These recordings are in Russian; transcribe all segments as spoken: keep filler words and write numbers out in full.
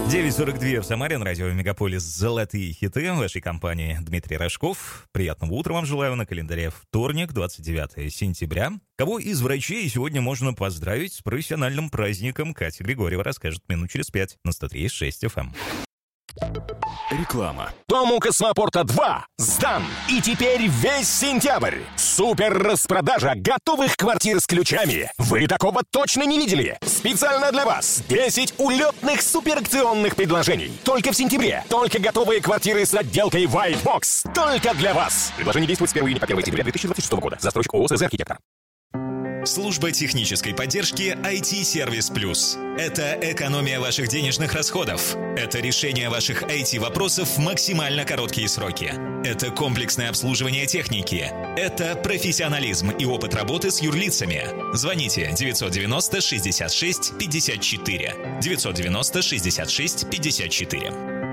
девять сорок два в Самаре, на радио Мегаполис «Золотые хиты» в вашей компании Дмитрий Рожков. Приятного утра вам желаю. На календаре вторник, двадцать девятое сентября. Кого из врачей сегодня можно поздравить с профессиональным праздником, Катя Григорьева расскажет минут через пять на сто три и шесть эф эм. Реклама. Дом у Космопорта два сдан. И теперь весь сентябрь. Супер распродажа готовых квартир с ключами. Вы такого точно не видели. Специально для вас десять улетных суперакционных предложений. Только в сентябре. Только готовые квартиры с отделкой White Box. Только для вас. Предложение действует с первого июня по первое сентября две тысячи двадцать шестого года. Застройщик ООО «СЗ Архитектор». Служба технической поддержки ай ти-сервис плюс. Это экономия ваших денежных расходов. Это решение ваших ай ти-вопросов в максимально короткие сроки. Это комплексное обслуживание техники. Это профессионализм и опыт работы с юрлицами. Звоните девятьсот девяносто шестьдесят шесть пятьдесят четыре. девятьсот девяносто шестьдесят шесть пятьдесят четыре.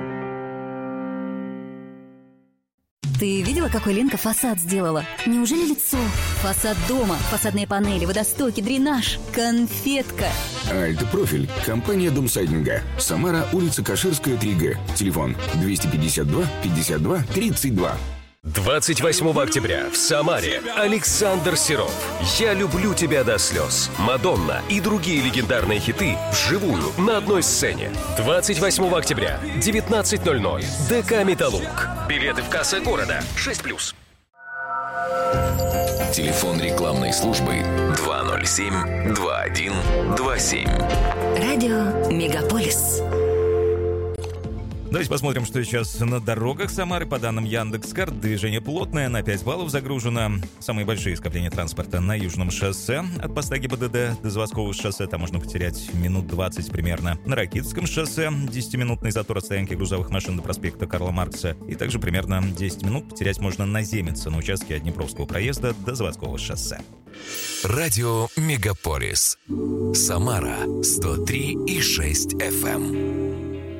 Ты видела, какой Ленка фасад сделала? Неужели лицо? Фасад дома, фасадные панели, водостоки, дренаж, конфетка. Альтпрофиль. Компания Домсайдинга. Самара, улица Каширская, три гэ. Телефон двести пятьдесят два пятьдесят два тридцать два. двадцать восьмого октября в Самаре Александр Серов. «Я люблю тебя до слез», «Мадонна» и другие легендарные хиты вживую на одной сцене. двадцать восьмого октября, девятнадцать ноль ноль. ДК «Металлург». Билеты в кассе города. шесть плюс. Телефон рекламной службы два ноль семь два один два семь. Радио Мегаполис. Давайте посмотрим, что сейчас на дорогах Самары. По данным Яндекс.Карт, движение плотное, на пять баллов загружено. Самые большие скопления транспорта на Южном шоссе. От поста ГИБДД до Заводского шоссе там можно потерять минут двадцать примерно. На Ракитском шоссе десятиминутный затор от стоянки грузовых машин до проспекта Карла Маркса. И также примерно десять минут потерять можно на Земице, на участке от Днепровского проезда до Заводского шоссе. Радио Мегаполис. Самара сто три и шесть эф эм.